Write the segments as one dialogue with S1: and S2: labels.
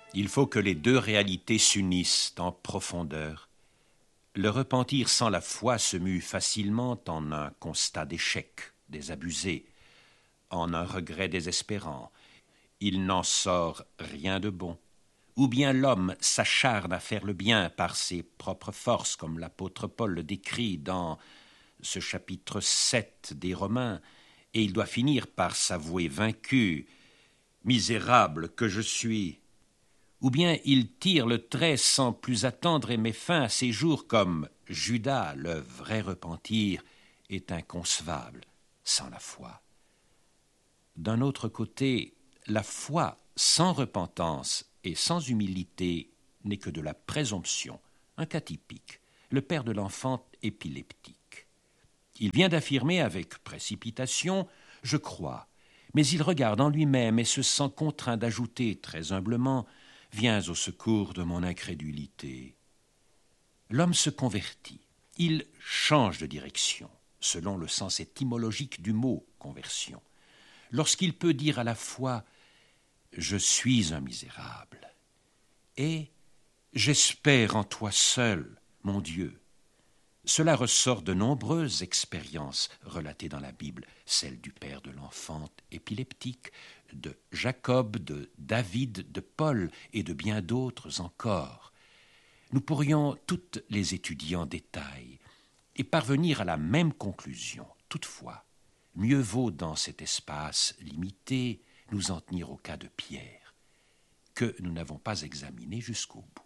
S1: Il faut que les deux réalités s'unissent en profondeur. Le repentir sans la foi se mue facilement en un constat d'échec des abusés, en un regret désespérant. Il n'en sort rien de bon. Ou bien l'homme s'acharne à faire le bien par ses propres forces, comme l'apôtre Paul le décrit dans ce chapitre 7 des Romains, et il doit finir par s'avouer vaincu, misérable que je suis. Ou bien il tire le trait sans plus attendre et met fin à ses jours comme Judas. Le vrai repentir est inconcevable sans la foi. D'un autre côté, la foi sans repentance et sans humilité n'est que de la présomption, un cas typique, le père de l'enfant épileptique. Il vient d'affirmer avec précipitation « je crois », mais il regarde en lui-même et se sent contraint d'ajouter très humblement « viens au secours de mon incrédulité ». L'homme se convertit, il change de direction, selon le sens étymologique du mot « conversion ». Lorsqu'il peut dire à la fois « je suis un misérable » et « j'espère en toi seul, mon Dieu ». Cela ressort de nombreuses expériences relatées dans la Bible, celles du père de l'enfant épileptique, de Jacob, de David, de Paul et de bien d'autres encore. Nous pourrions toutes les étudier en détail et parvenir à la même conclusion. Toutefois, mieux vaut dans cet espace limité nous en tenir au cas de Pierre, que nous n'avons pas examiné jusqu'au bout.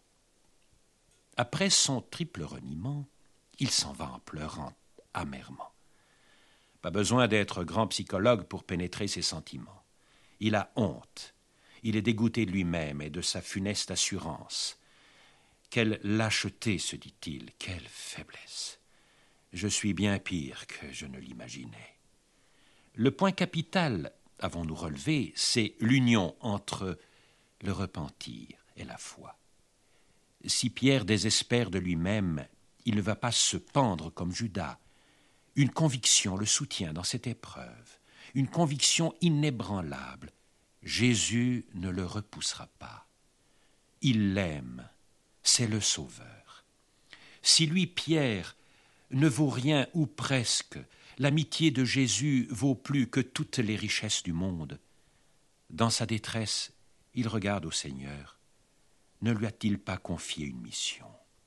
S1: Après son triple reniement, il s'en va en pleurant amèrement. Pas besoin d'être grand psychologue pour pénétrer ses sentiments. Il a honte. Il est dégoûté de lui-même et de sa funeste assurance. Quelle lâcheté, se dit-il, quelle faiblesse. Je suis bien pire que je ne l'imaginais. Le point capital, avons-nous relevé, c'est l'union entre le repentir et la foi. Si Pierre désespère de lui-même, il ne va pas se pendre comme Judas. Une conviction le soutient dans cette épreuve, une conviction inébranlable. Jésus ne le repoussera pas. Il l'aime, c'est le Sauveur. Si lui, Pierre, ne vaut rien ou presque, l'amitié de Jésus vaut plus que toutes les richesses du monde. Dans sa détresse, il regarde au Seigneur. Ne lui a-t-il pas confié une mission ?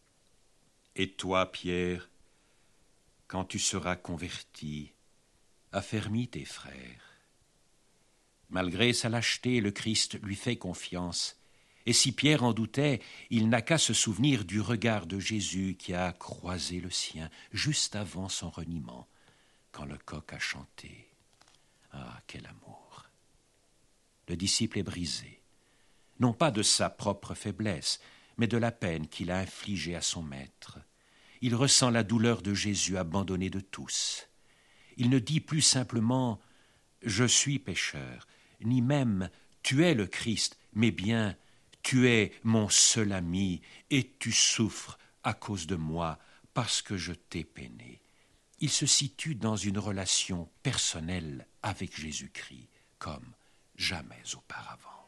S1: Et toi, Pierre, quand tu seras converti, affermis tes frères. Malgré sa lâcheté, le Christ lui fait confiance, et si Pierre en doutait, il n'a qu'à se souvenir du regard de Jésus qui a croisé le sien juste avant son reniement, quand le coq a chanté. Ah, quel amour! Le disciple est brisé, non pas de sa propre faiblesse, mais de la peine qu'il a infligée à son maître. Il ressent la douleur de Jésus abandonné de tous. Il ne dit plus simplement « je suis pécheur », ni même « tu es le Christ », mais bien « tu es mon seul ami et tu souffres à cause de moi parce que je t'ai peiné ». Il se situe dans une relation personnelle avec Jésus-Christ comme jamais auparavant.